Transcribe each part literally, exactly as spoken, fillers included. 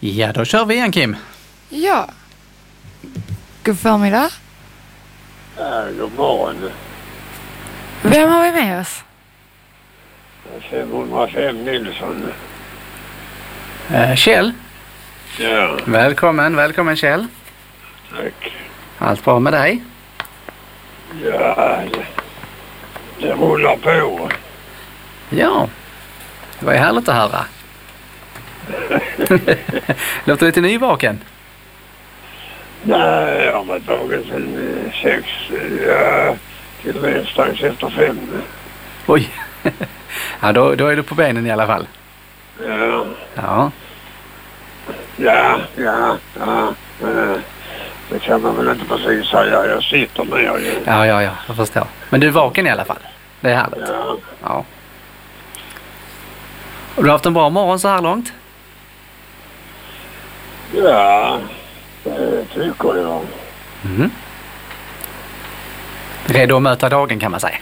Ja, då kör vi igen, Kim. Ja. God förmiddag. Ja, god morgon. Vem har vi med oss? femhundrafem Nilsson. Eh, Kjell, Ja, välkommen, välkommen Kjell. tack. Allt bra med dig? Ja, det, det rullar på. Ja, det var ju härligt att höra. Låter lite nyvaken. Nej, jag har varit vaken sedan eh, sex, ja, till och med strax efter fem. Oj. Ja, då, då är du på benen i alla fall. Ja, Ja, ja, ja, ja. ja. Det kan man väl inte precis säga. Jag sitter ner ju. ja, ja, ja, jag förstår. Men du är vaken i alla fall. Det är härligt. Ja, Ja. Och du har haft en bra morgon så här långt? ja, det tycker jag. Mm. Redo att möta dagen kan man säga.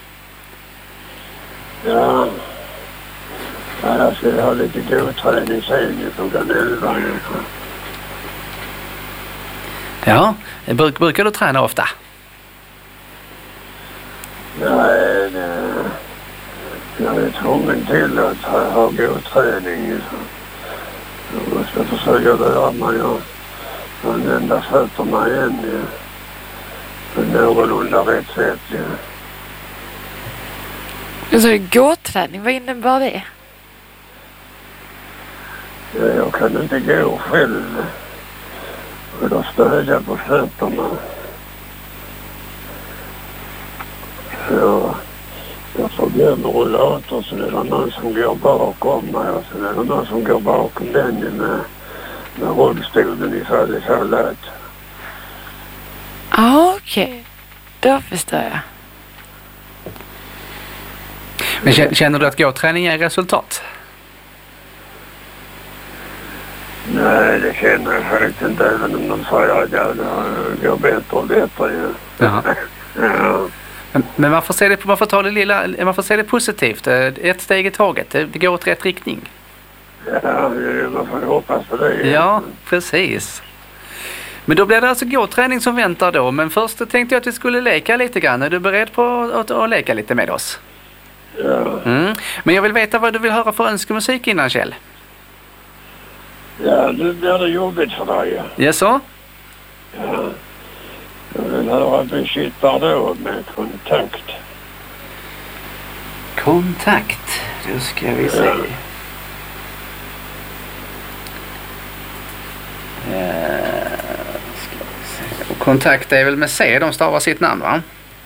Ja. Ja, jag ska ha lite god träning sen klockan elva. Ja, bruk, brukar du träna ofta? Nej, det, jag är tvungen till att ha, ha god träning. Jag ska försöka lära mig att använda fötterna igen ja. På någorlunda rätt sätt. Ja. Du sa ju gåträning, vad innebär det? Ja, jag kan inte gå själv. Och då stödja på fötterna. Så jag får gå med rullator så det är någon som går bakom mig och så är det någon som går bakom den med, med rullstolen ifall det fallet. Ah, okej. Okay. Då förstår jag. Men kä- känner du att gåträning ger resultat? Nej, det känner jag faktiskt inte även om de säger att jag går bättre och bättre. Ja. Ja. Ja. Men, men man får se det, man får ta det lilla, man får se det positivt. Ett steg i taget. Det går åt rätt riktning. Ja, man får hoppas på det. Ja, precis. Men då blir det alltså gåträning som väntar då. Men först tänkte jag att vi skulle leka lite grann. Är du beredd på att, att leka lite med oss? Ja. Mm. Men jag vill veta vad du vill höra för önskemusik innan, Kjell. Ja, nu blir det jobbigt för dig. Ja, så? Ja. Jag vill höra Brigitte Bardot med Kontakt. Kontakt. Då ska vi se. Ja. Eh, ska vi se. Och kontakt är väl med C, de stavar sitt namn, va?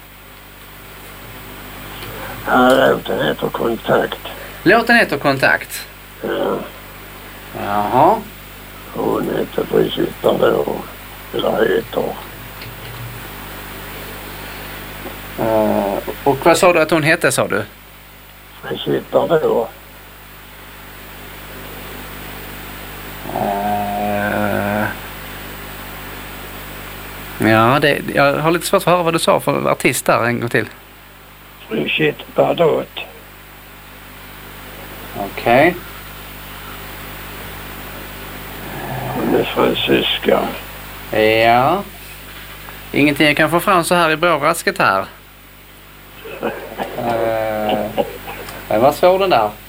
Ja, låten heter Kontakt. Låten heter Kontakt. Ja. Jaha. Hon heter Brigitte Bardot. Eller heter. Uh, och vad sa du att hon hette, sa du? Brigitte Bardot. Uh, ja, det, jag har lite svårt att höra vad du sa för artist där en gång till. Brigitte Bardot. Okej. Okay. Hon är fransyska. Ja. Ingenting jag kan få fram så här i brådrasket här. Uh, det var svår den där.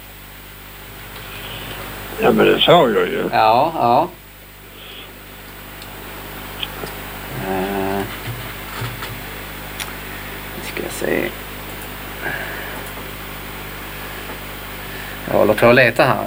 Ja, men det sa jag ju. Ja, ja. Uh, ska jag se. Jag håller på att leta här.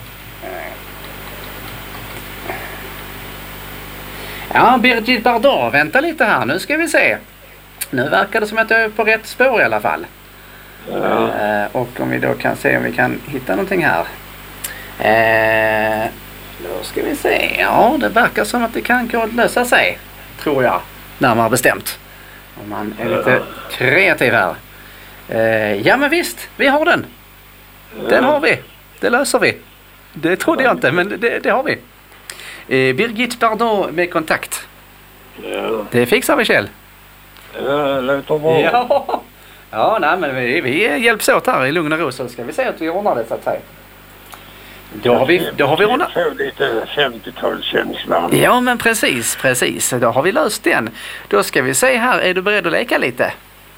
Ja, Brigitte Bardot, vänta lite här. Nu ska vi se. Nu verkar det som att jag är på rätt spår i alla fall. Ja. Uh, och om vi då kan se om vi kan hitta någonting här. Uh, då ska vi se. Ja, det verkar som att det kan gå att lösa sig. Tror jag. Närmare bestämt. Om man är lite kreativ här. Uh, ja men visst, vi har den. Den har vi. Det löser vi. Det trodde jag inte, men det, det har vi. Eh, Brigitte Bardot med Kontakt. Ja. Det fixar vi, Kjell. Ja, det låter bra. Ja, ja nej, men vi, vi hjälps åt här i lugn och ro så ska vi se att vi ordnar det så att säga. Då har vi, då har vi ordnat. Jag får lite femtiotalskänsla. Ja, men precis, precis. Då har vi löst den. Då ska vi se här. Är du beredd att leka lite?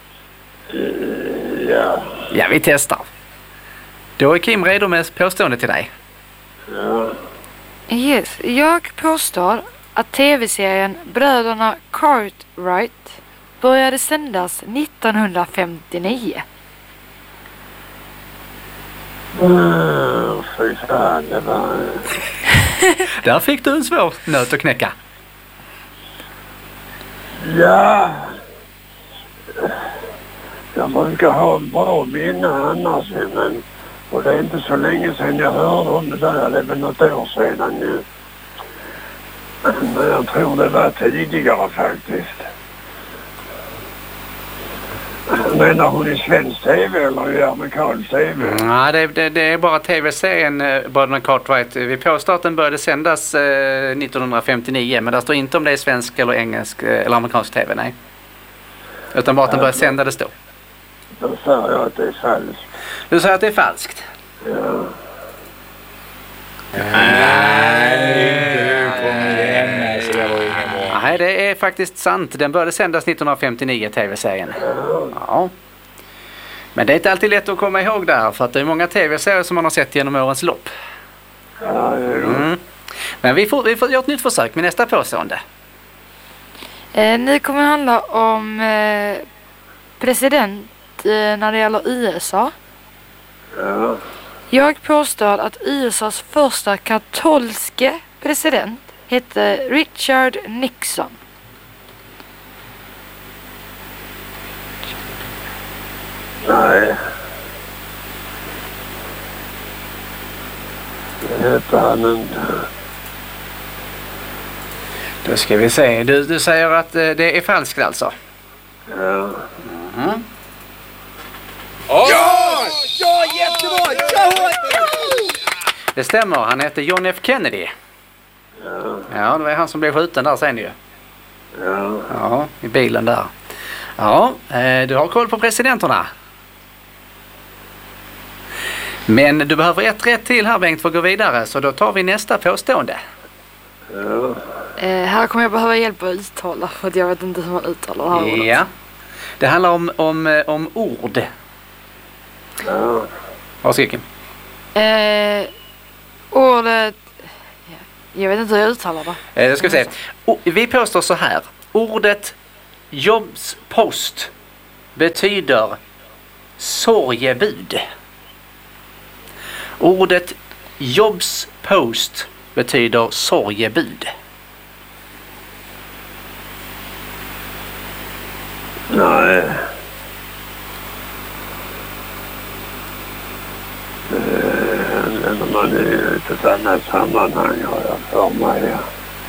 Uh, ja. Ja, vi testar. Då är Kim redo med påstående till dig. Ja. Yes, jag påstår att tv-serien Bröderna Cartwright började sändas nittonhundrafemtionio. Uh, fy fan, det var... Där fick du en svår nöt att knäcka. Ja. Jag brukar ha bra minne annars, men... Och det är inte så länge sedan jag hörde om det där. Det är väl något år sedan nu. Men jag tror det var tidigare faktiskt. Menar hon i svensk tv eller i amerikansk tv? Ja, det, det, det är bara tv-serien eh, Bröderna Cartwright. Vi påstår att den började sändas eh, nittonhundrafemtionio, men det står inte om det är svensk eller engelsk eh, eller amerikansk tv, nej. Utan bara att den började sända det står. Då sa jag att det är falskt. Du säger att det är falskt? Ja. Nej, kom igen. Så det var ju inget bra. Nej, det är faktiskt sant. Den började sändas nittonhundrafemtionio, tv-serien. Ja. Men det är inte alltid lätt att komma ihåg där, för att det är många tv-serier som man har sett genom årens lopp. Ja, Mm. Men vi får, vi får göra ett nytt försök med nästa påstående. Eh, nu kommer det handla om eh, president eh, när det gäller U S A. ja. Jag påstår att U S A:s första katolske president hette Richard Nixon. Nej. Det heter han inte. Då ska vi se. Du, du säger att eh, det är falskt alltså? Ja. Mm. Ja! Ja, jättebra! Ja! Det stämmer. Han heter John F. Kennedy. Ja. Ja, det var han som blev skjuten där sen ju. Ja. Ja, i bilen där. Ja, eh, du har koll på presidenterna. Men du behöver ett rätt till här, Bengt, för att gå vidare. Så då tar vi nästa påstående. Ja. Eh, här kommer jag behöva hjälp att uttala, för att jag vet inte hur man uttalar det här ordet. Ja. Det handlar om, om, eh, om ord. Ja. Varsågod, Kim. Eh, ordet... Jag vet inte hur jag uttalar det. Eh, då ska vi se. O- vi påstår så här. Ordet jobbspost betyder sorgebud. Ordet jobbspost betyder sorgebud. Nej. Det använder man i ett annat sammanhang, har jag för mig. Ja.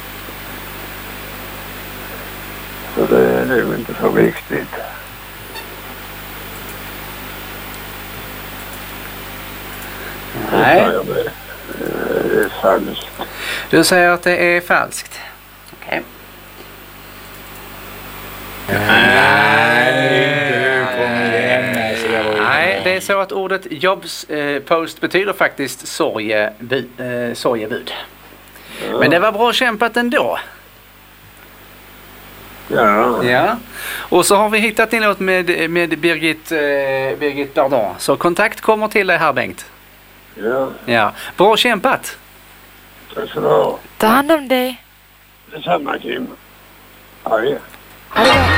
Så det är nog inte så viktigt. Nej. Jag säger det. Det är falskt. Du säger att det är falskt. Okej. Nej, kom igen. Så det var ju Nej, inget bra. det är så att ordet jobbspost betyder faktiskt sorgebud. Eh, sorgebud. Men det var bra kämpat ändå. Ja. Ja. Och så har vi hittat en låt med, med Birgit, eh, Birgit Bardon. Så kontakt kommer till dig här, Bengt. Ja. Ja. Bra kämpat. Tack så du ha. Ta hand om dig. Detsamma, Kim. Hej. Adjö.